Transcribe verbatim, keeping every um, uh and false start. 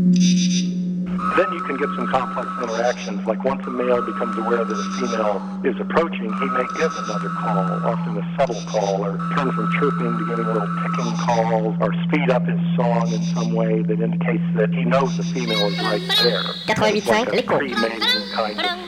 Then you can get some complex interactions, like once a male becomes aware that a female is approaching, he may give another call, often a subtle call, or turn from chirping to giving little ticking calls, or speed up his song in some way that indicates that he knows the female is right there. quatre-vingt-huit point cinq, like l'écho. Pre-mating kind of